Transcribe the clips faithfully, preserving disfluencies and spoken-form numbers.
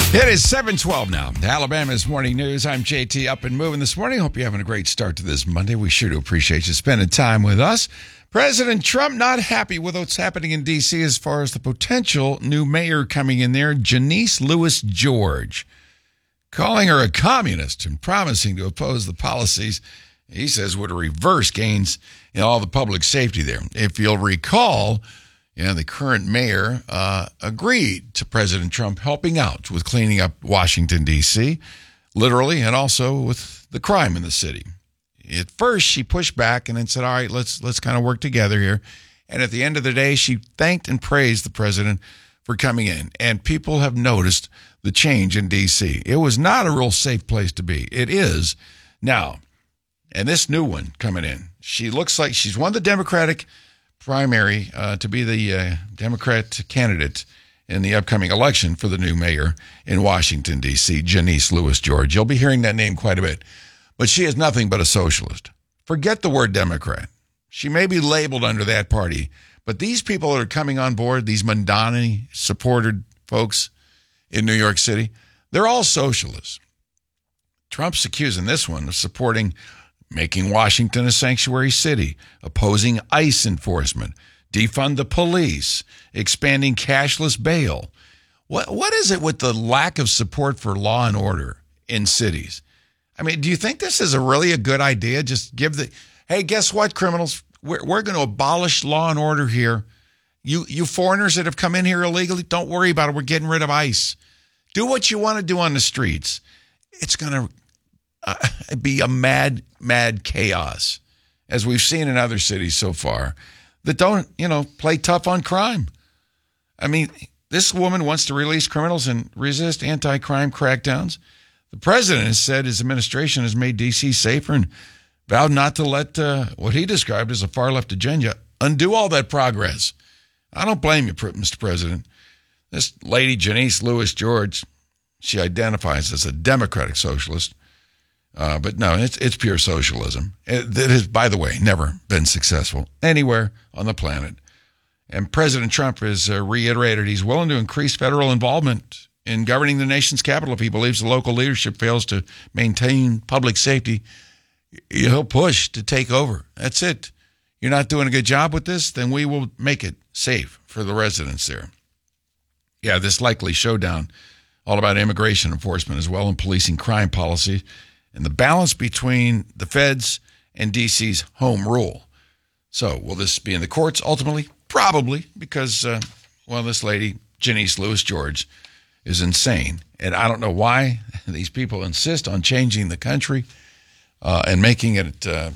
It is seven twelve now. Alabama's Morning News. I'm J T, up and moving this morning. Hope you're having a great start to this Monday. We sure do appreciate you spending time with us. President Trump not happy with what's happening in D C as far as the potential new mayor coming in there, Janice Lewis George. Calling her a communist and promising to oppose the policies he says would reverse gains in all the public safety there. If you'll recall, yeah, the current mayor uh, agreed to President Trump helping out with cleaning up Washington, D C, literally, and also with the crime in the city. At first, she pushed back and then said, all right, let's let's kind of work together here. And at the end of the day, she thanked and praised the president for coming in. And people have noticed the change in D C. It was not a real safe place to be. It is now. And this new one coming in, she looks like she's won the Democratic primary uh, to be the uh, Democrat candidate in the upcoming election for the new mayor in Washington, D C, Janice Lewis George. You'll be hearing that name quite a bit. But she is nothing but a socialist. Forget the word Democrat. She may be labeled under that party, but these people that are coming on board, these Mamdani-supported folks in New York City, they're all socialists. Trump's accusing this one of supporting making Washington a sanctuary city, opposing ICE enforcement, defund the police, expanding cashless bail. What What is it with the lack of support for law and order in cities? I mean, do you think this is a really a good idea? Just give the, hey, guess what, criminals? We're, we're going to abolish law and order here. You, you foreigners that have come in here illegally, don't worry about it. We're getting rid of ICE. Do what you want to do on the streets. It's going to Uh, be a mad, mad chaos, as we've seen in other cities so far, that don't, you know, play tough on crime. I mean, this woman wants to release criminals and resist anti-crime crackdowns. The president has said his administration has made D C safer and vowed not to let uh, what he described as a far-left agenda undo all that progress. I don't blame you, Mister President. This lady, Janice Lewis George, she identifies as a democratic socialist. Uh, but no, it's it's pure socialism. It, it has, by the way, never been successful anywhere on the planet. And President Trump has uh, reiterated he's willing to increase federal involvement in governing the nation's capital if he believes the local leadership fails to maintain public safety. He'll push to take over. That's it. You're not doing a good job with this, then we will make it safe for the residents there. Yeah, this likely showdown, all about immigration enforcement as well and policing crime policy, and the balance between the feds and D C's home rule. So will this be in the courts ultimately? Probably, because, uh, well, this lady, Janice Lewis George, is insane. And I don't know why these people insist on changing the country uh, and making it uh,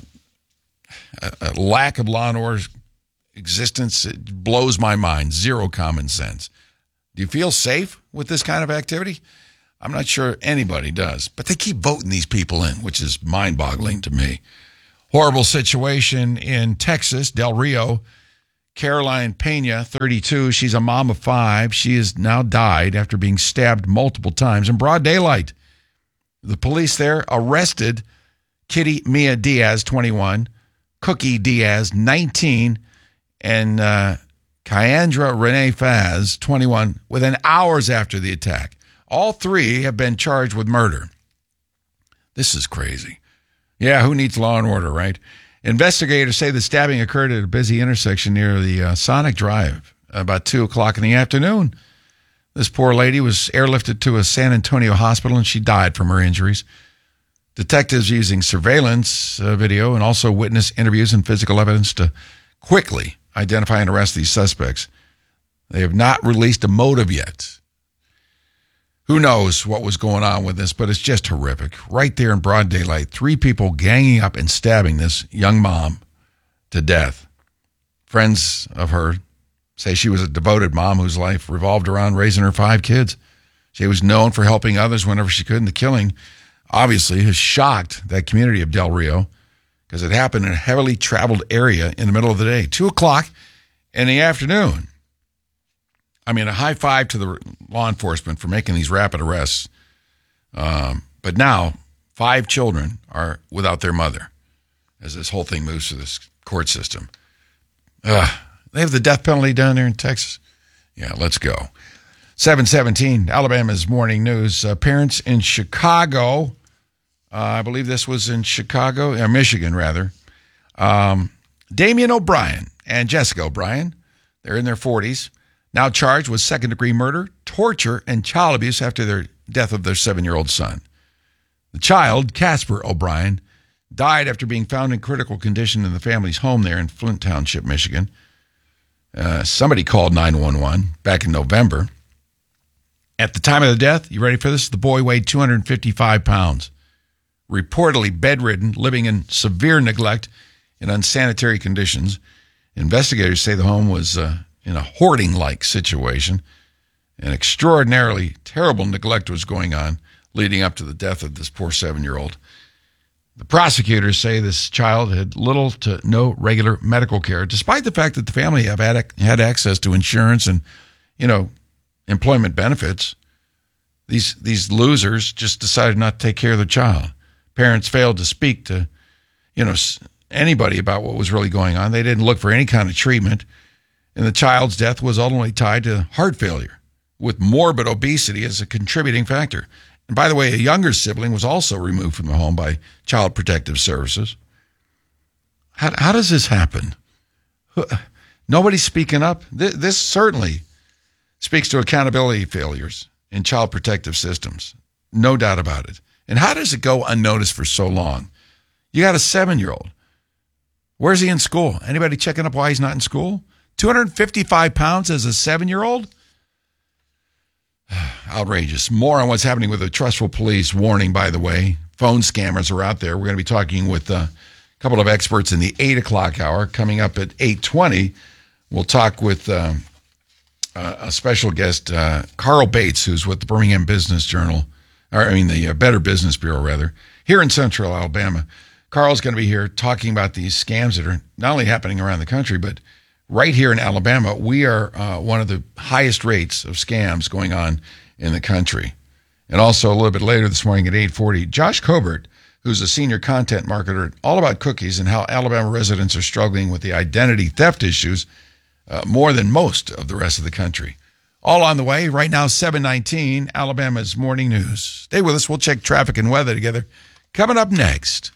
a, a lack of law and order existence. It blows my mind. Zero common sense. Do you feel safe with this kind of activity? I'm not sure anybody does, but they keep voting these people in, which is mind-boggling to me. Horrible situation in Texas, Del Rio. Caroline Pena, thirty-two, she's a mom of five. She has now died after being stabbed multiple times in broad daylight. The police there arrested Kitty Mia Diaz, twenty-one, Cookie Diaz, nineteen, and uh, Kyandra Renee Faz, twenty-one, within hours after the attack. All three have been charged with murder. This is crazy. Yeah, who needs law and order, right? Investigators say the stabbing occurred at a busy intersection near the uh, Sonic Drive about two o'clock in the afternoon. This poor lady was airlifted to a San Antonio hospital, and she died from her injuries. Detectives using surveillance uh, video and also witness interviews and physical evidence to quickly identify and arrest these suspects. They have not released a motive yet. Who knows what was going on with this, but it's just horrific. Right there in broad daylight, three people ganging up and stabbing this young mom to death. Friends of her say she was a devoted mom whose life revolved around raising her five kids. She was known for helping others whenever she could, and the killing obviously has shocked that community of Del Rio because it happened in a heavily traveled area in the middle of the day, two o'clock in the afternoon. I mean, a high five to the law enforcement for making these rapid arrests. Um, but now, five children are without their mother as this whole thing moves through this court system. Ugh, they have the death penalty down there in Texas. Yeah, let's go. seven seventeen, Alabama's morning news. Uh, parents in Chicago, uh, I believe this was in Chicago, or Michigan rather. Um, Damian O'Brien and Jessica O'Brien, they're in their forties, now charged with second-degree murder, torture, and child abuse after their death of their seven-year-old son. The child, Casper O'Brien, died after being found in critical condition in the family's home there in Flint Township, Michigan. Uh, somebody called nine one one back in November. At the time of the death, you ready for this? The boy weighed two hundred fifty-five pounds, reportedly bedridden, living in severe neglect in unsanitary conditions. Investigators say the home was uh, in a hoarding-like situation, and extraordinarily terrible neglect was going on leading up to the death of this poor seven-year-old. The prosecutors say this child had little to no regular medical care, despite the fact that the family have had, had access to insurance and, you know, employment benefits. These these losers just decided not to take care of their child. Parents failed to speak to, you know, anybody about what was really going on. They didn't look for any kind of treatment. And the child's death was ultimately tied to heart failure, with morbid obesity as a contributing factor. And by the way, a younger sibling was also removed from the home by Child Protective Services. How, how does this happen? Nobody's speaking up. This, this certainly speaks to accountability failures in child protective systems. No doubt about it. And how does it go unnoticed for so long? You got a seven-year-old. Where's he in school? Anybody checking up why he's not in school? two hundred fifty-five pounds as a seven-year-old? Outrageous. More on what's happening with the Trustful Police. Warning, by the way. Phone scammers are out there. We're going to be talking with a couple of experts in the eight o'clock hour. Coming up at eight twenty, we'll talk with uh, a special guest, uh, Carl Bates, who's with the Birmingham Business Journal, or I mean the uh, Better Business Bureau, rather, here in Central Alabama. Carl's going to be here talking about these scams that are not only happening around the country, but right here in Alabama, we are uh, one of the highest rates of scams going on in the country. And also a little bit later this morning at eight forty, Josh Cobert, who's a senior content marketer, all about cookies and how Alabama residents are struggling with the identity theft issues uh, more than most of the rest of the country. All on the way. Right now, seven nineteen, Alabama's morning news. Stay with us. We'll check traffic and weather together. Coming up next.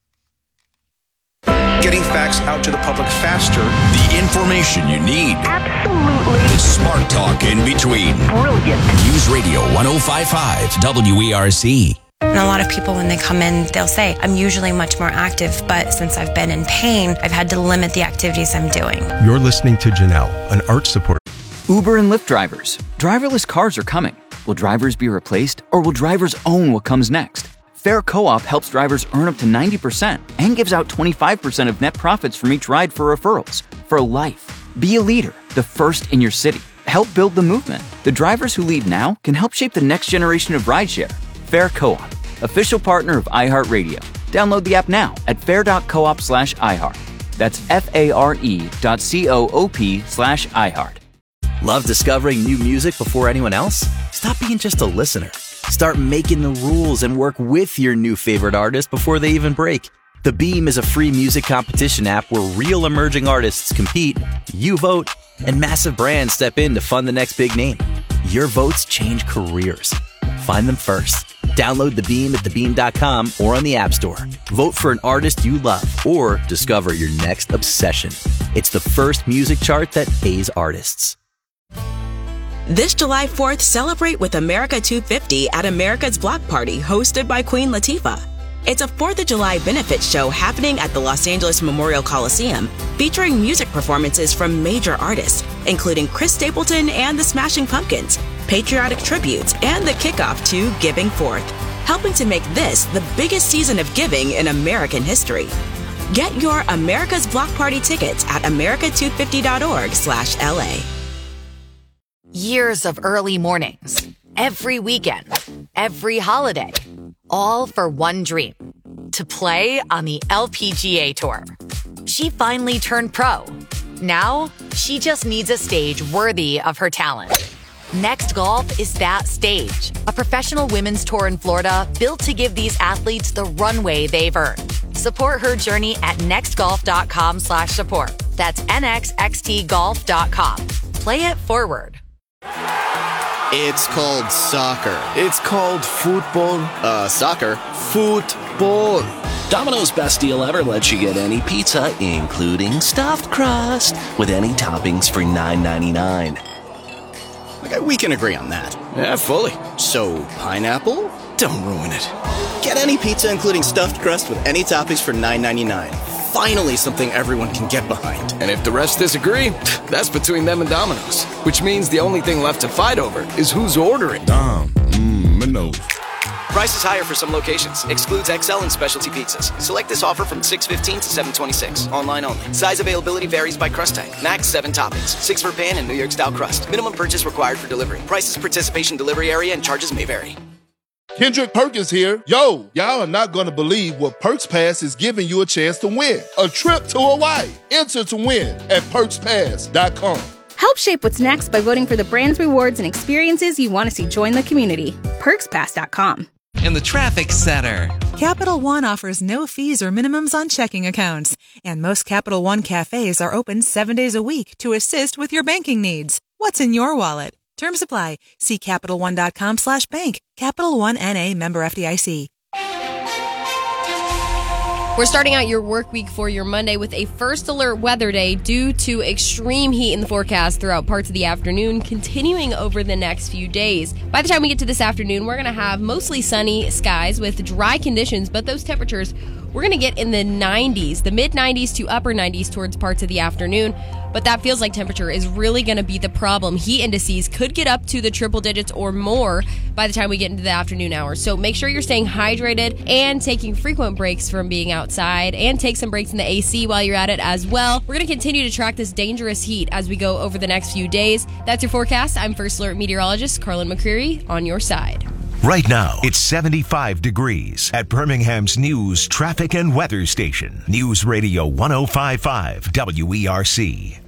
Getting facts out to the public faster. The information you need. Absolutely. The smart talk in between. Brilliant. News Radio one oh five point five W E R C. And a lot of people, when they come in, they'll say, I'm usually much more active, but since I've been in pain, I've had to limit the activities I'm doing. You're listening to Janelle, an arch support. Uber and Lyft drivers. Driverless cars are coming. Will drivers be replaced, or will drivers own what comes next? Fair Co-op helps drivers earn up to ninety percent and gives out twenty-five percent of net profits from each ride for referrals. For life. Be a leader, the first in your city. Help build the movement. The drivers who lead now can help shape the next generation of rideshare. Fair Co-op, official partner of iHeartRadio. Download the app now at fair.coop slash iHeart. That's F-A-R-E dot C-O-O-P slash iHeart. Love discovering new music before anyone else? Stop being just a listener. Start making the rules and work with your new favorite artist before they even break. The Beam is a free music competition app where real emerging artists compete, you vote, and massive brands step in to fund the next big name. Your votes change careers. Find them first. Download The Beam at the beam dot com or on the App Store. Vote for an artist you love or discover your next obsession. It's the first music chart that pays artists. This July fourth, celebrate with America two fifty at America's Block Party, hosted by Queen Latifah. It's a fourth of July benefit show happening at the Los Angeles Memorial Coliseum, featuring music performances from major artists, including Chris Stapleton and the Smashing Pumpkins, patriotic tributes, and the kickoff to Giving Forth, helping to make this the biggest season of giving in American history. Get your America's Block Party tickets at america two fifty dot org slash L A. Years of early mornings, every weekend, every holiday, all for one dream, to play on the L P G A Tour. She finally turned pro. Now, she just needs a stage worthy of her talent. Next Golf is that stage, a professional women's tour in Florida built to give these athletes the runway they've earned. Support her journey at nextgolf.com slash support. That's N X X T golf dot com. Play it forward. It's called soccer. It's called football. Uh, soccer. Football. Domino's Best Deal Ever lets you get any pizza, including stuffed crust, with any toppings for nine ninety-nine. Okay, we can agree on that. Yeah, fully. So, pineapple? Don't ruin it. Get any pizza, including stuffed crust, with any toppings for nine ninety-nine. Finally, something everyone can get behind. And if the rest disagree, that's between them and Domino's. Which means the only thing left to fight over is who's ordering. Dom, mmm, Minos. Price is higher for some locations. Excludes X L and specialty pizzas. Select this offer from six fifteen to seven twenty-six. Online only. Size availability varies by crust type. Max seven toppings. Six for pan and New York style crust. Minimum purchase required for delivery. Prices, participation, delivery area, and charges may vary. Kendrick Perkins here. Yo, y'all are not going to believe what Perks Pass is giving you a chance to win. A trip to Hawaii. Enter to win at perks pass dot com. Help shape what's next by voting for the brands, rewards, and experiences you want to see join the community. perks pass dot com. In the Traffic Center. Capital One offers no fees or minimums on checking accounts. And most Capital One cafes are open seven days a week to assist with your banking needs. What's in your wallet? Terms apply. See Capital One dot com slash bank. Capital One N A member F D I C. We're starting out your work week for your Monday with a first alert weather day due to extreme heat in the forecast throughout parts of the afternoon, continuing over the next few days. By the time we get to this afternoon, we're going to have mostly sunny skies with dry conditions, but those temperatures we're going to get in the nineties, the mid nineties to upper nineties towards parts of the afternoon. But that feels like temperature is really going to be the problem. Heat indices could get up to the triple digits or more by the time we get into the afternoon hours. So make sure you're staying hydrated and taking frequent breaks from being outside, and take some breaks in the A C while you're at it as well. We're going to continue to track this dangerous heat as we go over the next few days. That's your forecast. I'm First Alert Meteorologist Carlin McCreary on your side. Right now, it's seventy-five degrees at Birmingham's News, Traffic, and Weather Station. News Radio one oh five point five W E R C.